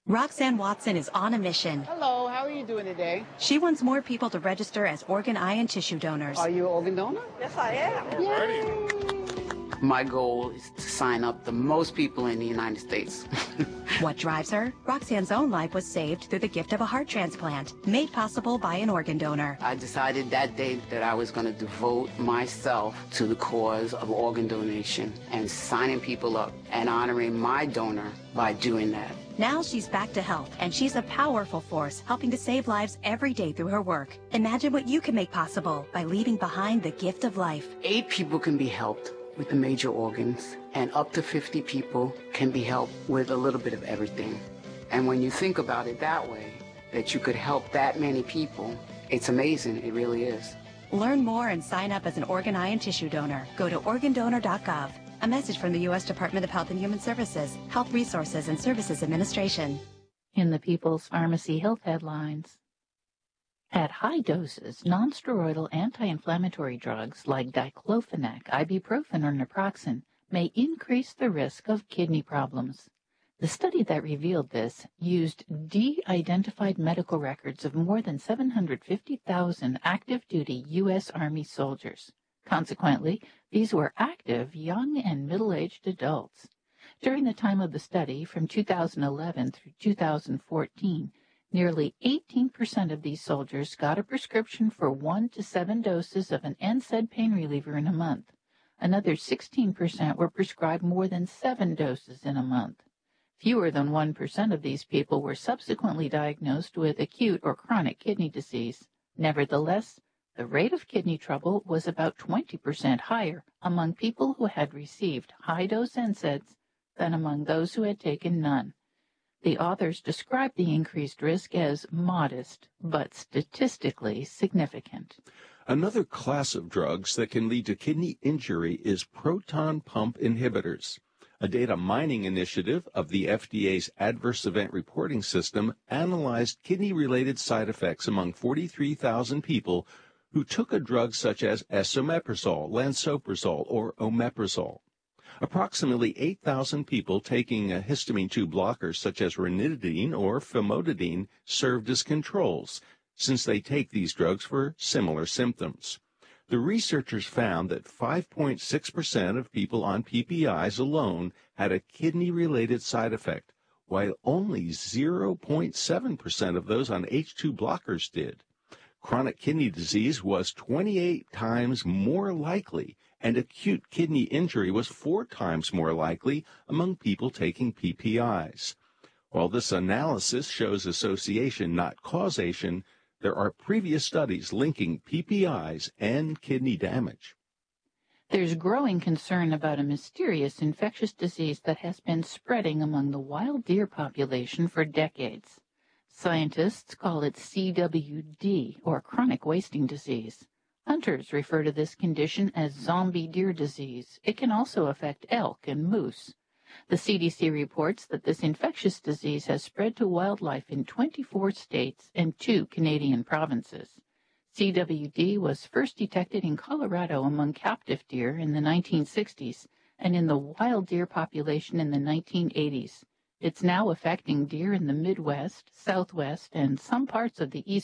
Roxanne Watson is on a mission. Hello, how are you doing today? She wants more people to register as organ, eye, and tissue donors. Are you an organ donor? Yes, I am. Yay! My goal is to sign up the most people in the United States. What drives her? Roxanne's own life was saved through the gift of a heart transplant, made possible by an organ donor. I decided that day that I was going to devote myself to the cause of organ donation and signing people up and honoring my donor by doing that. Now she's back to health, and she's a powerful force helping to save lives every day through her work. Imagine what you can make possible by leaving behind the gift of life. 8 people can be helped with the major organs, and up to 50 people can be helped with a little bit of everything. And when you think about it that way, that you could help that many people, it's amazing. It really is. Learn more and sign up as an organ, eye, and tissue donor. Go to organdonor.gov. A message from the U.S. Department of Health and Human Services, Health Resources and Services Administration. In the People's Pharmacy Health headlines. At high doses, nonsteroidal anti-inflammatory drugs like diclofenac, ibuprofen, or naproxen may increase the risk of kidney problems. The study that revealed this used de-identified medical records of more than 750,000 active-duty U.S. Army soldiers. Consequently, these were active, young, and middle-aged adults. During the time of the study, from 2011 through 2014, nearly 18% of these soldiers got a prescription for 1 to 7 doses of an NSAID pain reliever in a month. Another 16% were prescribed more than 7 doses in a month. Fewer than 1% of these people were subsequently diagnosed with acute or chronic kidney disease. Nevertheless, the rate of kidney trouble was about 20% higher among people who had received high-dose NSAIDs than among those who had taken none. The authors described the increased risk as modest, but statistically significant. Another class of drugs that can lead to kidney injury is proton pump inhibitors. A data mining initiative of the FDA's Adverse Event Reporting System analyzed kidney-related side effects among 43,000 people who took a drug such as esomeprazole, lansoprazole, or omeprazole. Approximately 8,000 people taking a histamine 2 blocker such as ranitidine or famotidine served as controls, since they take these drugs for similar symptoms. The researchers found that 5.6% of people on PPIs alone had a kidney-related side effect, while only 0.7% of those on H2 blockers did. Chronic kidney disease was 28 times more likely, and acute kidney injury was 4 times more likely among people taking PPIs. While this analysis shows association, not causation, there are previous studies linking PPIs and kidney damage. There's growing concern about a mysterious infectious disease that has been spreading among the wild deer population for decades. Scientists call it CWD, or chronic wasting disease. Hunters refer to this condition as zombie deer disease. It can also affect elk and moose. The CDC reports that this infectious disease has spread to wildlife in 24 states and 2 Canadian provinces. CWD was first detected in Colorado among captive deer in the 1960s and in the wild deer population in the 1980s. It's now affecting deer in the Midwest, Southwest, and some parts of the East